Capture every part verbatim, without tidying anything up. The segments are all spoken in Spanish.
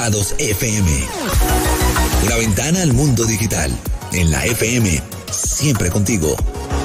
Conectados F M. Una ventana al mundo digital. En la F M, siempre contigo.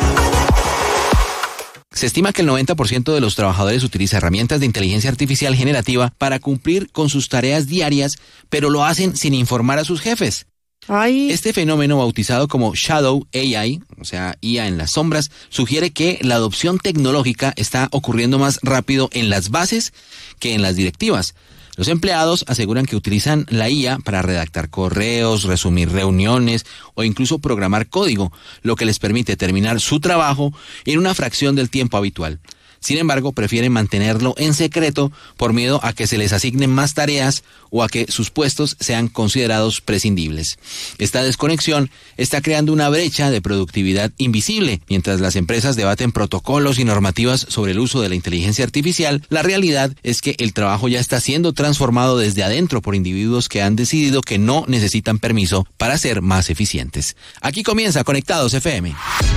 Se estima que el noventa por ciento de los trabajadores utiliza herramientas de inteligencia artificial generativa para cumplir con sus tareas diarias, pero lo hacen sin informar a sus jefes. Ay. Este fenómeno, bautizado como Shadow A I, o sea, I A en las sombras, sugiere que la adopción tecnológica está ocurriendo más rápido en las bases que en las directivas. Los empleados aseguran que utilizan la I A para redactar correos, resumir reuniones o incluso programar código, lo que les permite terminar su trabajo en una fracción del tiempo habitual. Sin embargo, prefieren mantenerlo en secreto por miedo a que se les asignen más tareas o a que sus puestos sean considerados prescindibles. Esta desconexión está creando una brecha de productividad invisible. Mientras las empresas debaten protocolos y normativas sobre el uso de la inteligencia artificial, la realidad es que el trabajo ya está siendo transformado desde adentro por individuos que han decidido que no necesitan permiso para ser más eficientes. Aquí comienza Conectados F M.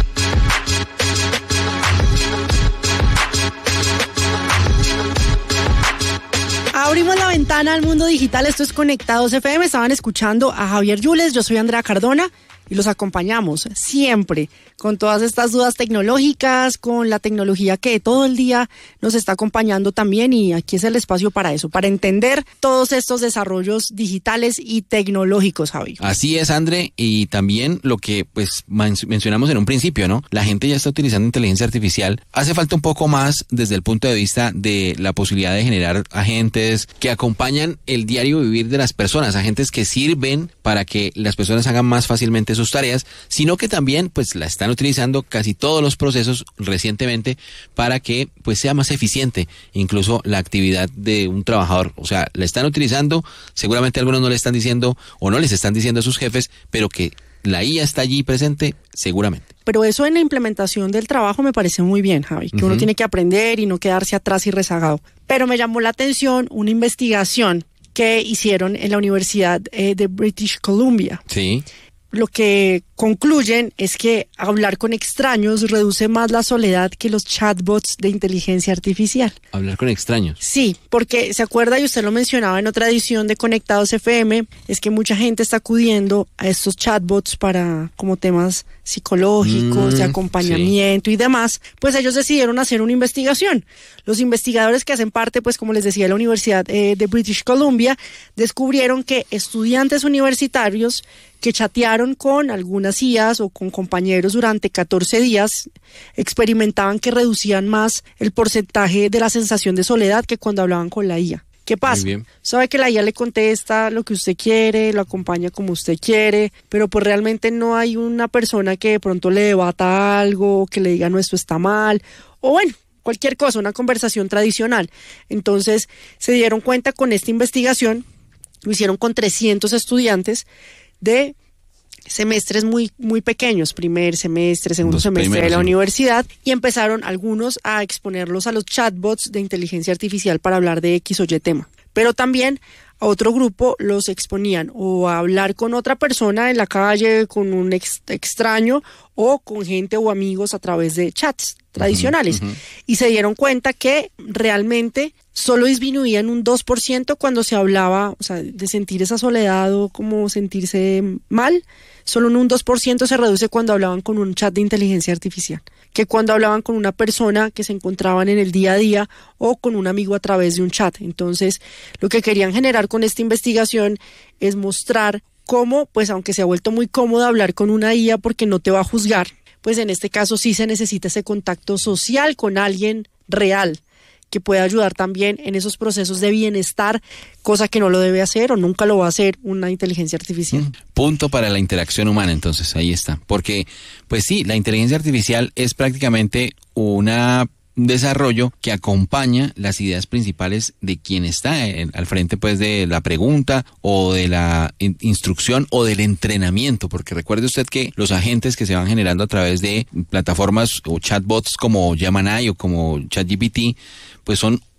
Abrimos la ventana al mundo digital, esto es Conectados F M, estaban escuchando a Javier Yules, yo soy Andrea Cardona y los acompañamos siempre con todas estas dudas tecnológicas, con la tecnología que todo el día nos está acompañando también, y aquí es el espacio para eso, para entender todos estos desarrollos digitales y tecnológicos, Javi. Así es, André, y también lo que pues men- mencionamos en un principio, ¿no? La gente ya está utilizando inteligencia artificial. Hace falta un poco más desde el punto de vista de la posibilidad de generar agentes que acompañan el diario vivir de las personas, agentes que sirven para que las personas hagan más fácilmente sus tareas, sino que también pues la están utilizando casi todos los procesos recientemente para que pues sea más eficiente incluso la actividad de un trabajador. O sea, la están utilizando, seguramente algunos no le están diciendo o no les están diciendo a sus jefes, pero que la I A está allí presente, seguramente. Pero eso en la implementación del trabajo me parece muy bien, Javi, que uh-huh. uno tiene que aprender y no quedarse atrás y rezagado. Pero me llamó la atención una investigación que hicieron en la Universidad eh, de British Columbia. Sí. Lo que concluyen es que hablar con extraños reduce más la soledad que los chatbots de inteligencia artificial. ¿Hablar con extraños? Sí, porque se acuerda, y usted lo mencionaba en otra edición de Conectados F M, es que mucha gente está acudiendo a estos chatbots para como temas psicológicos, mm, de acompañamiento sí. y demás. Pues ellos decidieron hacer una investigación. Los investigadores que hacen parte, pues como les decía, de la Universidad eh, de British Columbia, descubrieron que estudiantes universitarios que chatearon con algunas I As o con compañeros durante catorce días experimentaban que reducían más el porcentaje de la sensación de soledad que cuando hablaban con la I A. ¿Qué pasa? Sabe que la I A le contesta lo que usted quiere, lo acompaña como usted quiere, pero pues realmente no hay una persona que de pronto le debata algo, que le diga no, esto está mal, o bueno, cualquier cosa, una conversación tradicional. Entonces se dieron cuenta con esta investigación, lo hicieron con trescientos estudiantes de semestres muy muy pequeños, primer semestre, segundo Los semestre primeros, de la sí. universidad, y empezaron algunos a exponerlos a los chatbots de inteligencia artificial para hablar de X o Y tema. Pero también a otro grupo los exponían o a hablar con otra persona en la calle, con un ex- extraño o con gente o amigos a través de chats tradicionales. Uh-huh, uh-huh. Y se dieron cuenta que realmente solo disminuían un dos por ciento cuando se hablaba, o sea, de sentir esa soledad o como sentirse mal. Solo en un dos por ciento se reduce cuando hablaban con un chat de inteligencia artificial, que cuando hablaban con una persona que se encontraban en el día a día o con un amigo a través de un chat. Entonces, lo que querían generar con esta investigación es mostrar cómo, pues aunque se ha vuelto muy cómodo hablar con una I A porque no te va a juzgar, pues en este caso sí se necesita ese contacto social con alguien real, que pueda ayudar también en esos procesos de bienestar, cosa que no lo debe hacer o nunca lo va a hacer una inteligencia artificial. Mm, punto para la interacción humana, entonces, ahí está. Porque, pues sí, la inteligencia artificial es prácticamente una un desarrollo que acompaña las ideas principales de quien está en, al frente pues de la pregunta o de la in, instrucción o del entrenamiento, porque recuerde usted que los agentes que se van generando a través de plataformas o chatbots como Gemini o como ChatGPT pues son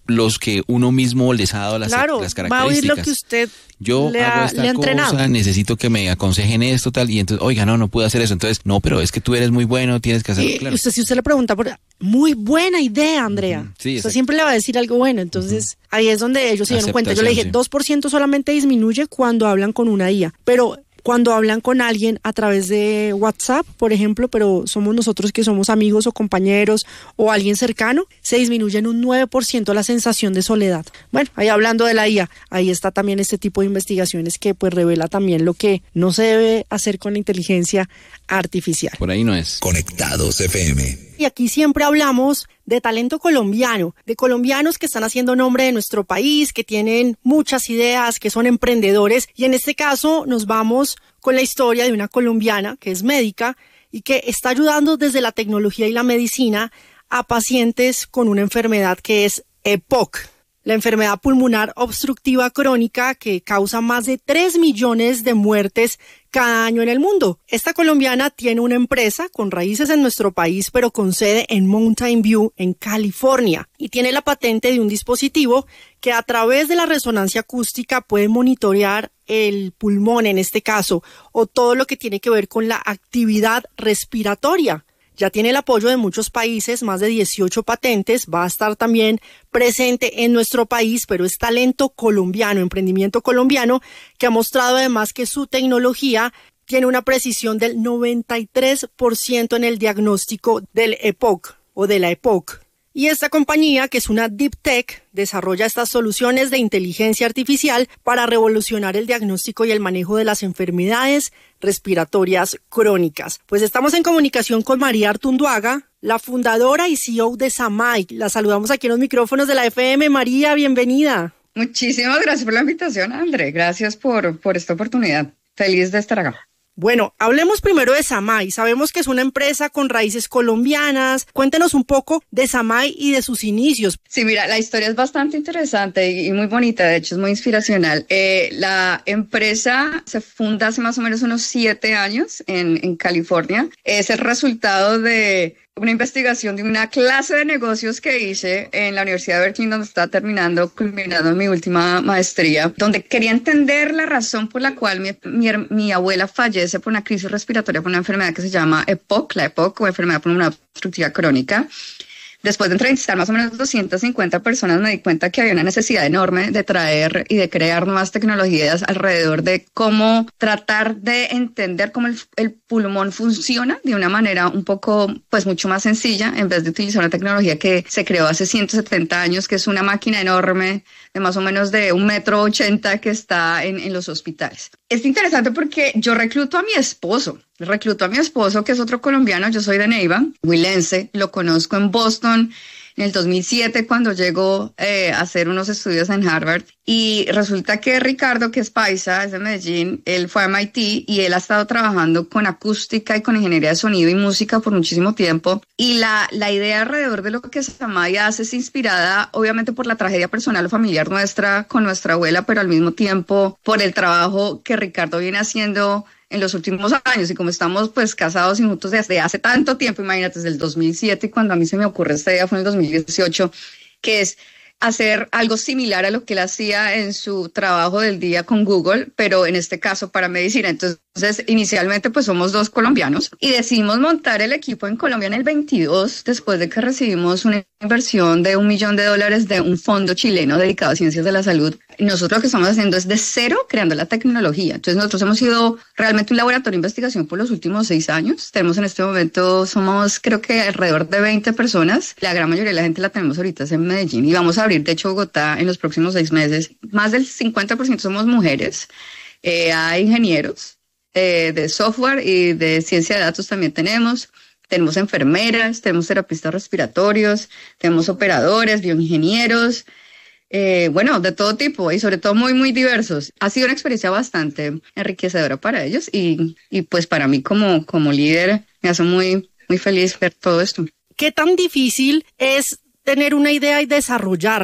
los que uno mismo les ha dado las, claro, las características. Va a oír lo que usted Yo le ha, hago esta le ha cosa, entrenado. necesito que me aconsejen esto, tal, y entonces, oiga, no, no puedo hacer eso. Entonces, no, pero es que tú eres muy bueno, tienes que hacerlo, Y claro. usted, si usted le pregunta, por muy buena idea, Andrea. Ujú, sí, usted exacto. siempre le va a decir algo bueno. Entonces, uh-huh. ahí es donde ellos se dieron cuenta. Yo le dije, sí. dos por ciento solamente disminuye cuando hablan con una I A. Pero cuando hablan con alguien a través de WhatsApp, por ejemplo, pero somos nosotros que somos amigos o compañeros o alguien cercano, se disminuye en un nueve por ciento la sensación de soledad. Bueno, ahí hablando de la I A, ahí está también este tipo de investigaciones que pues revela también lo que no se debe hacer con la inteligencia artificial. Por ahí no es. Conectados F M. Y aquí siempre hablamos de talento colombiano, de colombianos que están haciendo nombre de nuestro país, que tienen muchas ideas, que son emprendedores. Y en este caso nos vamos con la historia de una colombiana que es médica y que está ayudando desde la tecnología y la medicina a pacientes con una enfermedad que es E P O C. La enfermedad pulmonar obstructiva crónica que causa más de tres millones de muertes cada año en el mundo. Esta colombiana tiene una empresa con raíces en nuestro país, pero con sede en Mountain View, en California, y tiene la patente de un dispositivo que a través de la resonancia acústica puede monitorear el pulmón en este caso, o todo lo que tiene que ver con la actividad respiratoria. Ya tiene el apoyo de muchos países, más de dieciocho patentes, va a estar también presente en nuestro país, pero es talento colombiano, emprendimiento colombiano, que ha mostrado además que su tecnología tiene una precisión del noventa y tres por ciento en el diagnóstico del E P O C o de la E P O C. Y esta compañía, que es una Deep Tech, desarrolla estas soluciones de inteligencia artificial para revolucionar el diagnóstico y el manejo de las enfermedades respiratorias crónicas. Pues estamos en comunicación con María Artunduaga, la fundadora y C E O de Samai. La saludamos aquí en los micrófonos de la F M. María, bienvenida. Muchísimas gracias por la invitación, André. Gracias por, por esta oportunidad. Feliz de estar acá. Bueno, hablemos primero de Samai. Sabemos que es una empresa con raíces colombianas. Cuéntenos un poco de Samai y de sus inicios. Sí, mira, la historia es bastante interesante y muy bonita, de hecho es muy inspiracional. Eh, la empresa se funda hace más o menos unos siete años en, en California. Es el resultado de una investigación de una clase de negocios que hice en la Universidad de Berkeley, donde estaba terminando, culminando mi última maestría, donde quería entender la razón por la cual mi, mi, mi abuela fallece por una crisis respiratoria, por una enfermedad que se llama E P O C, la E P O C o enfermedad pulmonar obstructiva crónica. Después de entrevistar más o menos doscientas cincuenta personas, me di cuenta que había una necesidad enorme de traer y de crear nuevas tecnologías alrededor de cómo tratar de entender cómo el, el pulmón funciona de una manera un poco, pues mucho más sencilla, en vez de utilizar una tecnología que se creó hace ciento setenta años, que es una máquina enorme de más o menos de un metro ochenta que está en, en los hospitales. Es interesante porque yo recluto a mi esposo. Recluto a mi esposo, que es otro colombiano. Yo soy de Neiva, huilense. Lo conozco en Boston en el dos mil siete cuando llegó eh, a hacer unos estudios en Harvard. Y resulta que Ricardo, que es paisa, es de Medellín, él fue a M I T y él ha estado trabajando con acústica y con ingeniería de sonido y música por muchísimo tiempo. Y la, la idea alrededor de lo que Samai hace es inspirada obviamente por la tragedia personal o familiar nuestra con nuestra abuela, pero al mismo tiempo por el trabajo que Ricardo viene haciendo en los últimos años. Y como estamos pues casados y juntos desde hace tanto tiempo, imagínate, desde el dos mil siete, y cuando a mí se me ocurre esta idea fue en el dos mil dieciocho, que es hacer algo similar a lo que él hacía en su trabajo del día con Google, pero en este caso para medicina. Entonces, inicialmente pues somos dos colombianos y decidimos montar el equipo en Colombia en el veintidós, después de que recibimos una inversión de un millón de dólares de un fondo chileno dedicado a ciencias de la salud. Nosotros lo que estamos haciendo es de cero creando la tecnología. Entonces nosotros hemos sido realmente un laboratorio de investigación por los últimos seis años. Tenemos en este momento, somos creo que alrededor de veinte personas. La gran mayoría de la gente la tenemos ahorita en Medellín y vamos a abrir de hecho Bogotá en los próximos seis meses. Más del cincuenta por ciento somos mujeres. Eh, hay ingenieros eh, de software y de ciencia de datos también tenemos. Tenemos enfermeras, tenemos terapistas respiratorios, tenemos operadores, bioingenieros. Eh, bueno, de todo tipo y sobre todo muy, muy diversos. Ha sido una experiencia bastante enriquecedora para ellos y, y pues para mí como, como líder me hace muy, muy feliz ver todo esto. ¿Qué tan difícil es tener una idea y desarrollarla? O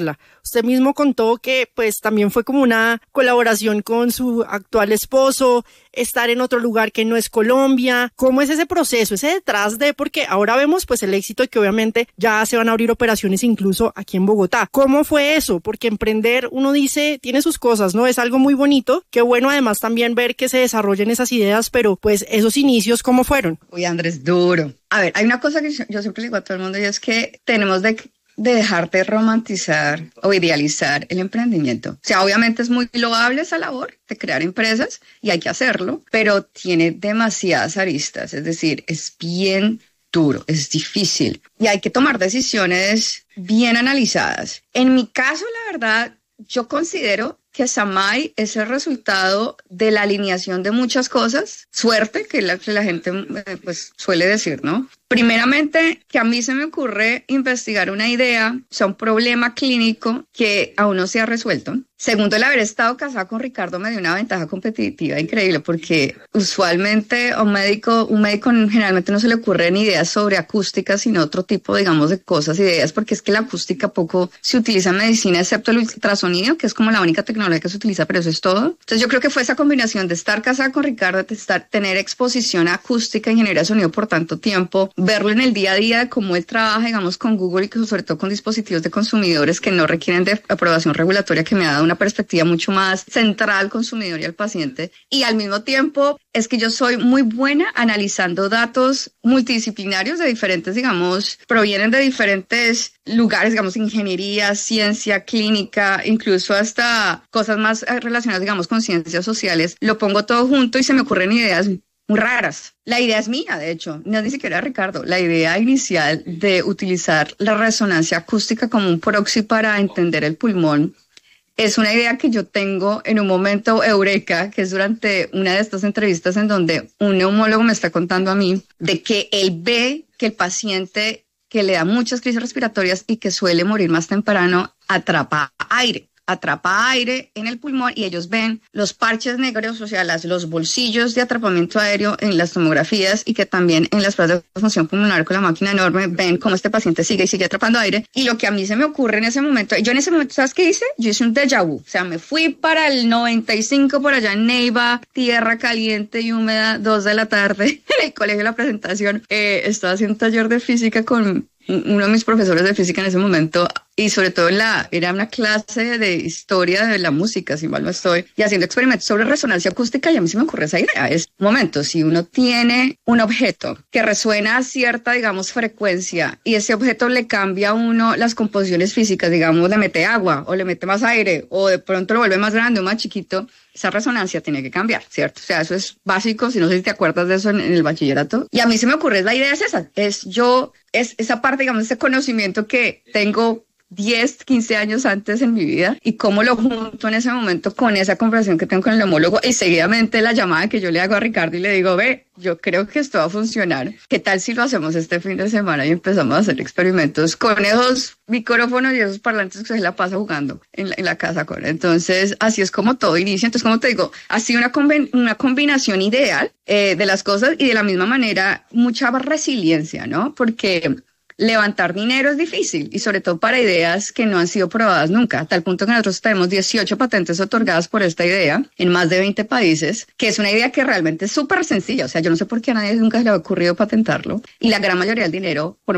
Usted mismo contó que pues también fue como una colaboración con su actual esposo, estar en otro lugar que no es Colombia. ¿Cómo es ese proceso, ese detrás de? Porque ahora vemos pues el éxito y que obviamente ya se van a abrir operaciones incluso aquí en Bogotá. ¿Cómo fue eso? Porque emprender, uno dice, tiene sus cosas, ¿no? Es algo muy bonito. Qué bueno además también ver que se desarrollen esas ideas, pero pues esos inicios, ¿cómo fueron? Uy, Andrés, duro. A ver, hay una cosa que yo siempre le digo a todo el mundo y es que tenemos de... de dejar de romantizar o idealizar el emprendimiento. O sea, obviamente es muy loable esa labor de crear empresas y hay que hacerlo, pero tiene demasiadas aristas, es decir, es bien duro, es difícil y hay que tomar decisiones bien analizadas. En mi caso, la verdad, yo considero que Samay es el resultado de la alineación de muchas cosas, suerte, que la, que la gente eh, pues suele decir, ¿no? Primeramente, que a mí se me ocurre investigar una idea, o sea, un problema clínico que aún no se ha resuelto. Segundo, el haber estado casada con Ricardo me dio una ventaja competitiva increíble porque usualmente a un médico, un médico generalmente no se le ocurren ideas sobre acústica, sino otro tipo, digamos, de cosas, ideas, porque es que la acústica poco se utiliza en medicina, excepto el ultrasonido, que es como la única tecnología que se utiliza, pero eso es todo. Entonces yo creo que fue esa combinación de estar casada con Ricardo, de estar, tener exposición a acústica, ingeniería de sonido por tanto tiempo, verlo en el día a día de cómo él trabaja, digamos, con Google y sobre todo con dispositivos de consumidores que no requieren de aprobación regulatoria, que me ha dado una perspectiva mucho más central al consumidor y al paciente. Y al mismo tiempo es que yo soy muy buena analizando datos multidisciplinarios de diferentes, digamos, provienen de diferentes lugares, digamos, ingeniería, ciencia, clínica, incluso hasta cosas más relacionadas, digamos, con ciencias sociales. Lo pongo todo junto y se me ocurren ideas muy raras. La idea es mía, de hecho, no es ni siquiera Ricardo. La idea inicial de utilizar la resonancia acústica como un proxy para entender el pulmón es una idea que yo tengo en un momento eureka, que es durante una de estas entrevistas en donde un neumólogo me está contando a mí de que él ve que el paciente que le da muchas crisis respiratorias y que suele morir más temprano atrapa aire. atrapa aire en el pulmón y ellos ven los parches negros, o sea, las, los bolsillos de atrapamiento aéreo en las tomografías y que también en las pruebas de función pulmonar con la máquina enorme ven cómo este paciente sigue y sigue atrapando aire. Y lo que a mí se me ocurre en ese momento, yo en ese momento, ¿sabes qué hice? Yo hice un déjà vu, o sea, me fui para el noventa y cinco por allá en Neiva, tierra caliente y húmeda, dos de la tarde, en el colegio de la presentación. Eh, estaba haciendo un taller de física con uno de mis profesores de física en ese momento y sobre todo en la, era una clase de historia de la música, si mal no estoy, y haciendo experimentos sobre resonancia acústica y a mí se me ocurre esa idea. Es, un momento, si uno tiene un objeto que resuena a cierta, digamos, frecuencia y ese objeto le cambia a uno las composiciones físicas, digamos, le mete agua o le mete más aire o de pronto lo vuelve más grande o más chiquito, esa resonancia tiene que cambiar, ¿cierto? O sea, eso es básico, si no sé si te acuerdas de eso en, en el bachillerato. Y a mí se me ocurre, la idea es esa, es yo, es esa parte, digamos, ese conocimiento que tengo diez, quince años antes en mi vida y cómo lo junto en ese momento con esa conversación que tengo con el neumólogo y seguidamente la llamada que yo le hago a Ricardo y le digo, ve, yo creo que esto va a funcionar. ¿Qué tal si lo hacemos este fin de semana y empezamos a hacer experimentos con esos micrófonos y esos parlantes que se la pasa jugando en la, en la casa con? Entonces, así es como todo inicia. Entonces, como te digo, ha sido una, conven- una combinación ideal eh, de las cosas y de la misma manera mucha resiliencia, ¿no? Porque levantar dinero es difícil y sobre todo para ideas que no han sido probadas nunca, a tal punto que nosotros tenemos dieciocho patentes otorgadas por esta idea en más de veinte países, que es una idea que realmente es súper sencilla, o sea, yo no sé por qué a nadie nunca se le ha ocurrido patentarlo y la gran mayoría del dinero, por